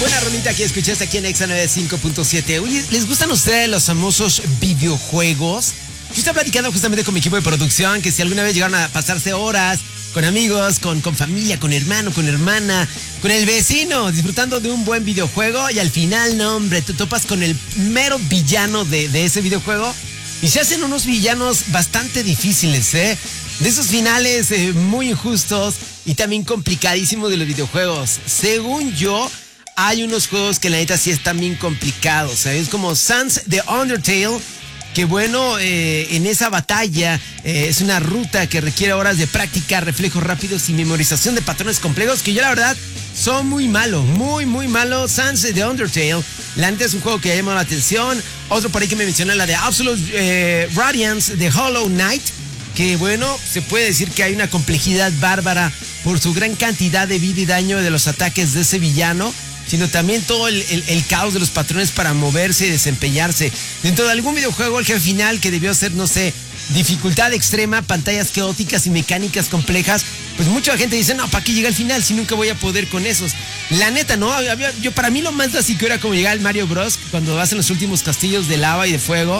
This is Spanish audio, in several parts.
Buena rolita que escuchaste aquí en Exa 95.7. Oye, ¿les gustan a ustedes los famosos videojuegos? Yo estaba platicando justamente con mi equipo de producción que si alguna vez llegaron a pasarse horas con amigos, con familia, con hermano, con hermana, con el vecino, disfrutando de un buen videojuego y al final, no hombre, te topas con el mero villano de ese videojuego y se hacen unos villanos bastante difíciles, ¿eh? De esos finales muy injustos y también complicadísimos de los videojuegos. Según yo, hay unos juegos que la neta sí están bien complicados, ¿sabes? Como Sans the Undertale, que bueno, en esa batalla es una ruta que requiere horas de práctica, reflejos rápidos y memorización de patrones complejos, que yo la verdad son muy malo, muy malo. Sans the Undertale, la neta es un juego que ha llamado la atención. Otro por ahí que me mencionó, la de Absolute Radiance de Hollow Knight, que bueno, se puede decir que hay una complejidad bárbara por su gran cantidad de vida y daño de los ataques de ese villano, sino también todo el caos de los patrones para moverse y desempeñarse. Dentro de algún videojuego, el jefe final que debió ser, no sé, dificultad extrema, pantallas caóticas y mecánicas complejas, pues mucha gente dice, no, ¿para qué llega al final si nunca voy a poder con esos? La neta, no, para mí lo más básico era como llegar al Mario Bros, cuando vas en los últimos castillos de lava y de fuego,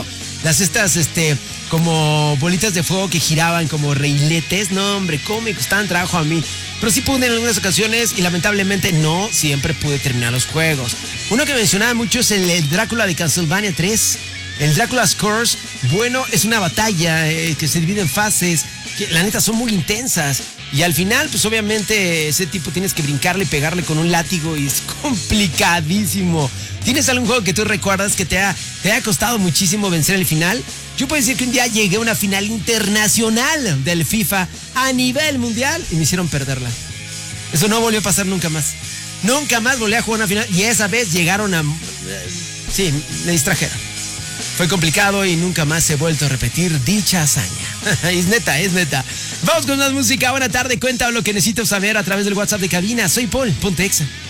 como bolitas de fuego que giraban como reiletes. No, hombre, cómo me costaban trabajo a mí. Pero sí pude en algunas ocasiones y lamentablemente no siempre pude terminar los juegos. Uno que mencionaba mucho es el Drácula de Castlevania 3. El Drácula's Curse, bueno, es una batalla que se divide en fases, que la neta son muy intensas. Y al final, pues obviamente ese tipo tienes que brincarle y pegarle con un látigo y es complicadísimo. ¿Tienes algún juego que tú recuerdas que te haya costado muchísimo vencer el final? Yo puedo decir que un día llegué a una final internacional del FIFA a nivel mundial y me hicieron perderla. Eso no volvió a pasar nunca más. Nunca más volví a jugar una final y esa vez llegaron a... Sí, me distrajeron. Fue complicado y nunca más se ha vuelto a repetir dicha hazaña. Es neta. Vamos con más música. Buena tarde, cuenta lo que necesito saber a través del WhatsApp de cabina. Soy Paul, ponte Exa.